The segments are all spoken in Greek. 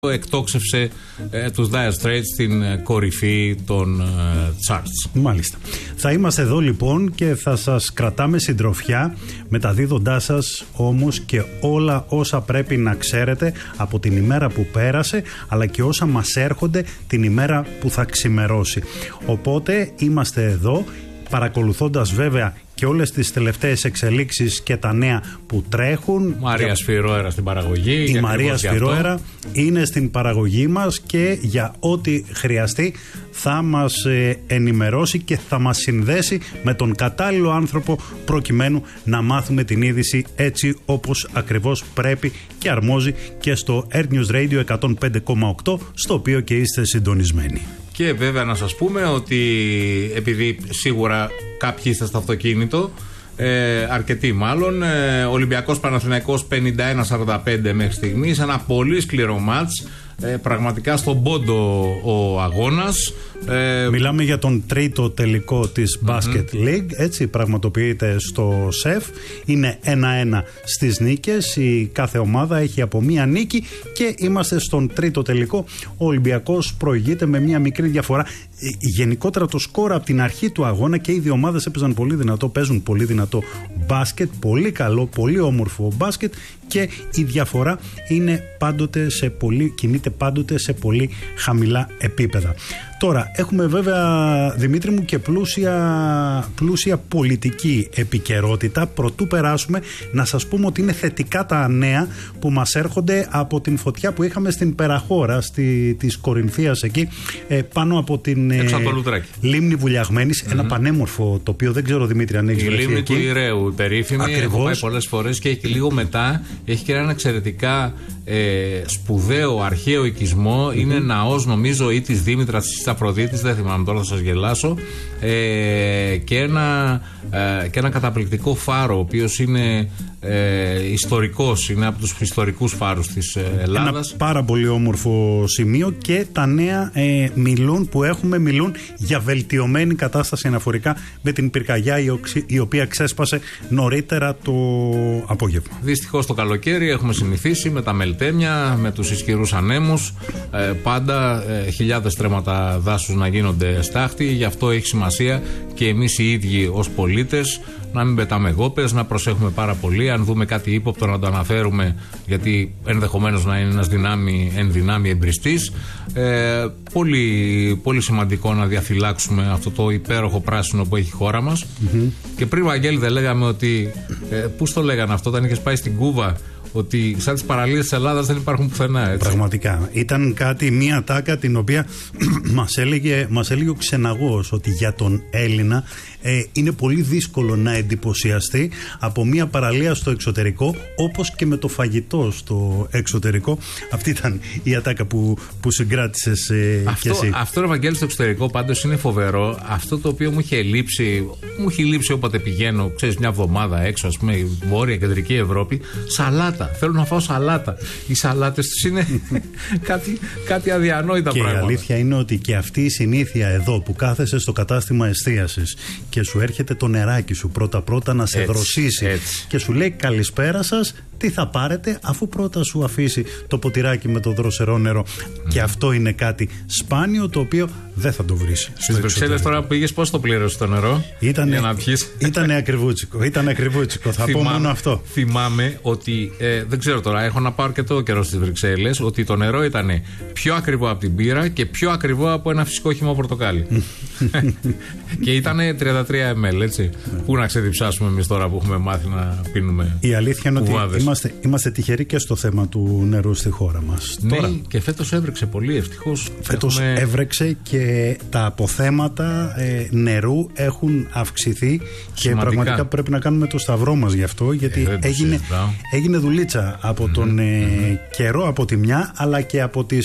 εκτόξευσε τους Dire Straits στην κορυφή των charts. Μάλιστα. Θα είμαστε εδώ λοιπόν και θα σας κρατάμε συντροφιά, μεταδίδοντάς σας όμως και όλα όσα πρέπει να ξέρετε από την ημέρα που πέρασε, αλλά και όσα μας έρχονται την ημέρα που θα ξημερώσει. Οπότε είμαστε εδώ, παρακολουθώντας βέβαια και όλες τις τελευταίες εξελίξεις και τα νέα που τρέχουν. Μαρία Σφυρόερα στην παραγωγή. Η Μαρία Σφυρόερα είναι στην παραγωγή μας και για ό,τι χρειαστεί θα μας ενημερώσει και θα μας συνδέσει με τον κατάλληλο άνθρωπο προκειμένου να μάθουμε την είδηση έτσι όπως ακριβώς πρέπει και αρμόζει και στο Air News Radio 105,8, στο οποίο και είστε συντονισμένοι. Και βέβαια να σας πούμε ότι επειδή σίγουρα κάποιοι είστε στο αυτοκίνητο, αρκετοί μάλλον, Ολυμπιακός Παναθηναϊκός 51-45 μέχρι στιγμής, ένα πολύ σκληρό μάτς, πραγματικά στον πόντο ο αγώνας. Μιλάμε για τον τρίτο τελικό της Basket League, έτσι πραγματοποιείται στο ΣΕΦ. Είναι 1-1 στις νίκες, η κάθε ομάδα έχει από μία νίκη και είμαστε στον τρίτο τελικό. Ο Ολυμπιακός προηγείται με μία μικρή διαφορά. Γενικότερα το σκορ από την αρχή του αγώνα και οι δύο ομάδες έπαιζαν πολύ δυνατό, παίζουν πολύ δυνατό μπάσκετ, πολύ καλό, πολύ όμορφο μπάσκετ και η διαφορά είναι πάντοτε κινείται πάντοτε σε πολύ χαμηλά επίπεδα. Τώρα έχουμε βέβαια, Δημήτρη μου, και πλούσια πολιτική επικαιρότητα. Προτού περάσουμε, να σας πούμε ότι είναι θετικά τα νέα που μας έρχονται από την φωτιά που είχαμε στην Περαχώρα της Κορινθίας εκεί, πάνω από την λίμνη Βουλιαγμένης, ένα πανέμορφο τοπίο. Δεν ξέρω, Δημήτρη, αν έχεις βρεθεί εκεί. Η λίμνη του Ηραίου, η περίφημη. Έχω πάει πολλές φορές και έχει λίγο μετά, έχει και ένα εξαιρετικά σπουδαίο αρχαίο οικισμό. Είναι ναός, νομίζω, ή της Δήμητρας της Αφροδίτης, δεν θυμάμαι τώρα, θα σας γελάσω, και ένα καταπληκτικό φάρο, ο οποίος είναι ιστορικός, είναι από τους ιστορικούς φάρους της Ελλάδας. Ένα πάρα πολύ όμορφο σημείο και τα νέα μιλούν για βελτιωμένη κατάσταση αναφορικά με την πυρκαγιά η οποία ξέσπασε νωρίτερα το απόγευμα. Δυστυχώς το καλοκαίρι έχουμε συνηθίσει με τα μελτέμια, με τους ισχυρούς ανέμους, πάντα χιλιάδες στρέμματα δάσους να γίνονται στάχτη. Γι' αυτό έχει σημασία και εμείς οι ίδιοι ως πολίτες να μην πετάμε γόπες, να προσέχουμε πάρα πολύ. Αν δούμε κάτι ύποπτο να το αναφέρουμε, γιατί ενδεχομένως να είναι ένας ενδυνάμει εμπριστής. Πολύ, πολύ σημαντικό να διαφυλάξουμε αυτό το υπέροχο πράσινο που έχει η χώρα μας. Και πριν, Βαγγέλη, δεν λέγαμε ότι. Πού στο λέγανε αυτό, όταν είχες πάει στην Κούβα, ότι σαν τις παραλίες της Ελλάδας δεν υπάρχουν πουθενά, έτσι. Πραγματικά. Ήταν μία τάκα την οποία μας έλεγε ο ξεναγός, ότι για τον Έλληνα είναι πολύ δύσκολο να εντυπωσιαστεί από μία παραλία στο εξωτερικό, όπως και με το φαγητό στο εξωτερικό. Αυτή ήταν η ατάκα που συγκράτησες κι εσύ. Αυτό, Ευαγγέλη, στο εξωτερικό πάντως είναι φοβερό. Αυτό το οποίο μου έχει λείψει όποτε πηγαίνω, ξέρεις, μια εβδομάδα έξω, ας πούμε, Βόρεια Κεντρική Ευρώπη, σαλάτα. Θέλω να φάω σαλάτα. Οι σαλάτες τους είναι κάτι αδιανόητα πράγματα. Και η αλήθεια είναι ότι και αυτή η συνήθεια εδώ που κάθεσαι στο κατάστημα εστίασης και σου έρχεται το νεράκι σου πρώτα να σε δροσίσει και σου λέει καλησπέρα σας, τι θα πάρετε, αφού πρώτα σου αφήσει το ποτηράκι με το δροσερό νερό. Και αυτό είναι κάτι σπάνιο, το οποίο δεν θα το βρεις. Στις Βρυξέλλες τώρα που πήγες, πώς το πλήρωσες το νερό για να πιεις? Ήτανε ακριβούτσικο. Θα πω μόνο αυτό. Θυμάμαι ότι, δεν ξέρω τώρα, έχω να πάω αρκετό καιρό στις Βρυξέλλες, ότι το νερό ήταν πιο ακριβό από την μπύρα και πιο ακριβό από ένα φυσικό χυμό πορτοκάλι. Και ήταν 33 ml, έτσι. Πού να ξεδιψάσουμε εμείς τώρα που έχουμε μάθει να πίνουμε. Η αλήθεια είναι ότι είμαστε τυχεροί και στο θέμα του νερού στη χώρα μας. Ναι, τώρα, και φέτος έβρεξε πολύ, ευτυχώς. Φέτος έβρεξε και τα αποθέματα νερού έχουν αυξηθεί. Σημαντικά. Και πραγματικά πρέπει να κάνουμε το σταυρό μας γι' αυτό, γιατί έγινε δουλίτσα από τον καιρό από τη μια, αλλά και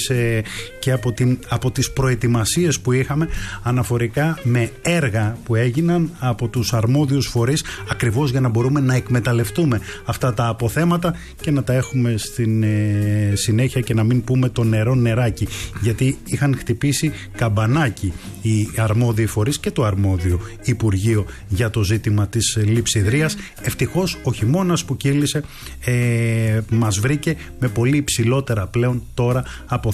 από τις προετοιμασίες που είχαμε αναφορικά με έργα που έγιναν από τους αρμόδιους φορείς, ακριβώς για να μπορούμε να εκμεταλλευτούμε αυτά τα αποθέματα και να τα έχουμε στην συνέχεια και να μην πούμε το νερό νεράκι, γιατί είχαν χτυπήσει καμπανάκι οι αρμόδιοι φορείς και το αρμόδιο Υπουργείο για το ζήτημα της λειψιδρίας. Ευτυχώς ο χειμώνας που κύλησε μας βρήκε με πολύ υψηλότερα πλέον τώρα αποθέματα